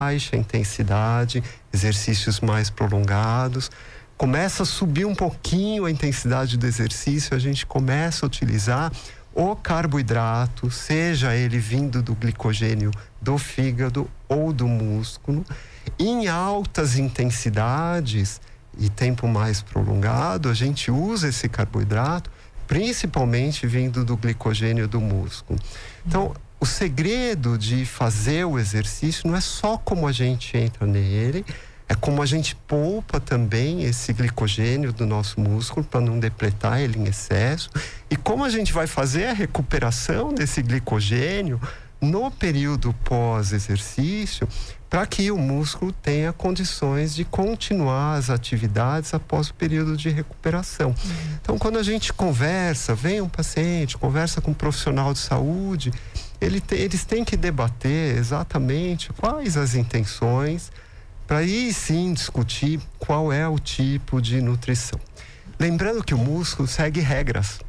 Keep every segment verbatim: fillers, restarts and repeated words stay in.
baixa intensidade, exercícios mais prolongados. Começa a subir um pouquinho a intensidade do exercício, a gente começa a utilizar o carboidrato, seja ele vindo do glicogênio do fígado ou do músculo, em altas intensidades e tempo mais prolongado, a gente usa esse carboidrato, principalmente vindo do glicogênio do músculo. Então, o segredo de fazer o exercício não é só como a gente entra nele, é como a gente poupa também esse glicogênio do nosso músculo para não depletar ele em excesso, e como a gente vai fazer a recuperação desse glicogênio no período pós-exercício, para que o músculo tenha condições de continuar as atividades após o período de recuperação. Uhum. Então, quando a gente conversa, vem um paciente, conversa com um profissional de saúde, ele te, eles têm que debater exatamente quais as intenções, para aí sim discutir qual é o tipo de nutrição. Lembrando que o músculo segue regras.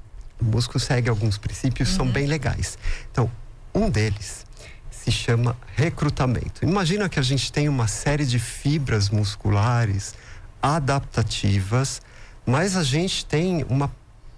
O músculo segue alguns princípios, uhum. são bem legais. Então, um deles se chama recrutamento. Imagina que a gente tem uma série de fibras musculares adaptativas, mas a gente tem uma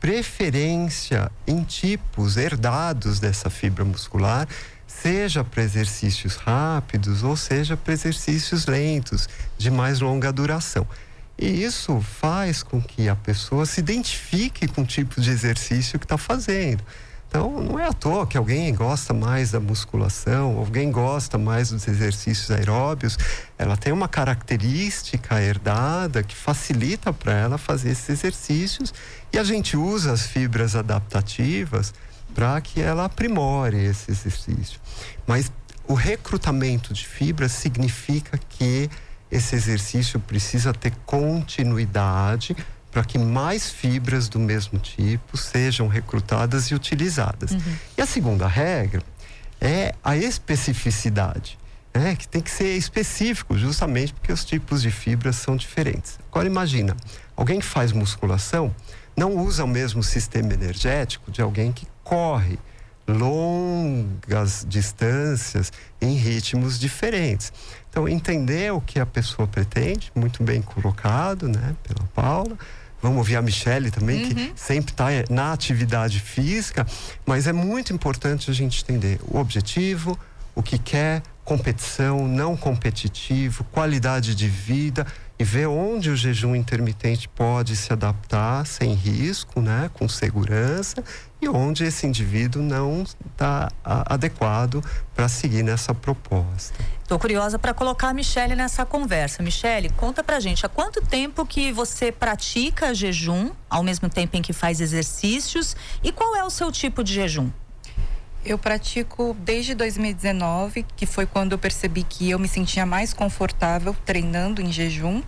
preferência em tipos herdados dessa fibra muscular, seja para exercícios rápidos ou seja para exercícios lentos, de mais longa duração. E isso faz com que a pessoa se identifique com o tipo de exercício que está fazendo. Então, não é à toa que alguém gosta mais da musculação, alguém gosta mais dos exercícios aeróbios. Ela tem uma característica herdada que facilita para ela fazer esses exercícios, e a gente usa as fibras adaptativas para que ela aprimore esse exercício. Mas o recrutamento de fibras significa que esse exercício precisa ter continuidade para que mais fibras do mesmo tipo sejam recrutadas e utilizadas. Uhum. E a segunda regra é a especificidade, né? Que tem que ser específico, justamente porque os tipos de fibras são diferentes. Agora imagina, alguém que faz musculação não usa o mesmo sistema energético de alguém que corre longas distâncias em ritmos diferentes. Então, entender o que a pessoa pretende, muito bem colocado, né, pela Paula. Vamos ouvir a Michele também, uhum. que sempre está na atividade física, mas é muito importante a gente entender o objetivo, o que quer, competição, não competitivo, qualidade de vida, e ver onde o jejum intermitente pode se adaptar sem risco, né, com segurança, e onde esse indivíduo não está adequado para seguir nessa proposta. Estou curiosa para colocar a Michele nessa conversa. Michele, conta pra gente, há quanto tempo que você pratica jejum, ao mesmo tempo em que faz exercícios, e qual é o seu tipo de jejum? Eu pratico desde dois mil e dezenove, que foi quando eu percebi que eu me sentia mais confortável treinando em jejum.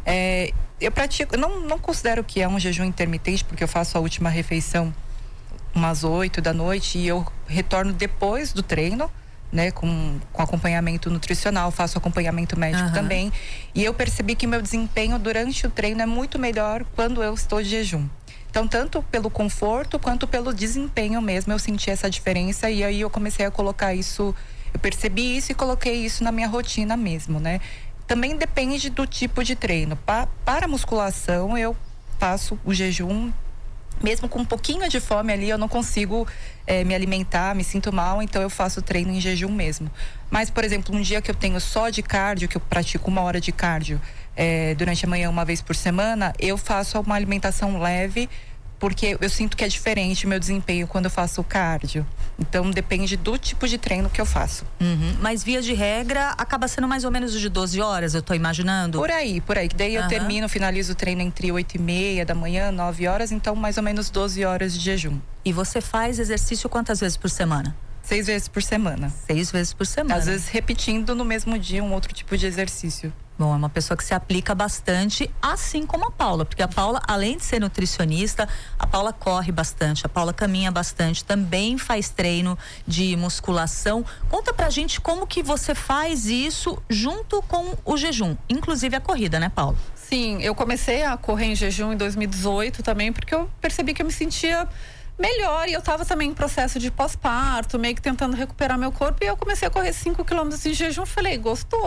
É, eu pratico, não, não considero que é um jejum intermitente, porque eu faço a última refeição umas oito da noite e eu retorno depois do treino, né, com, com acompanhamento nutricional, faço acompanhamento médico uhum. também. E eu percebi que meu desempenho durante o treino é muito melhor quando eu estou de jejum. Então, tanto pelo conforto quanto pelo desempenho mesmo, eu senti essa diferença, e aí eu comecei a colocar isso, eu percebi isso e coloquei isso na minha rotina mesmo, né? Também depende do tipo de treino. Pa, para musculação, eu faço o jejum, mesmo com um pouquinho de fome ali, eu não consigo é, me alimentar, me sinto mal, então eu faço treino em jejum mesmo. Mas, por exemplo, um dia que eu tenho só de cardio, que eu pratico uma hora de cardio é, durante a manhã uma vez por semana, eu faço uma alimentação leve, porque eu sinto que é diferente o meu desempenho quando eu faço o cardio. Então, depende do tipo de treino que eu faço. Uhum. Mas, via de regra, acaba sendo mais ou menos de doze horas, eu tô imaginando? Por aí, por aí. Daí uhum. eu termino, finalizo o treino entre oito e meia da manhã, nove horas, então mais ou menos doze horas de jejum. E você faz exercício quantas vezes por semana? Seis vezes por semana. Seis vezes por semana. Às vezes repetindo no mesmo dia um outro tipo de exercício. Bom, é uma pessoa que se aplica bastante, assim como a Paula, porque a Paula, além de ser nutricionista, a Paula corre bastante, a Paula caminha bastante, também faz treino de musculação. Conta pra gente como que você faz isso junto com o jejum, inclusive a corrida, né, Paula? Sim, eu comecei a correr em jejum em dois mil e dezoito também, porque eu percebi que eu me sentia melhor, e eu tava também em processo de pós-parto, meio que tentando recuperar meu corpo, e eu comecei a correr cinco quilômetros em jejum. Falei, gostou?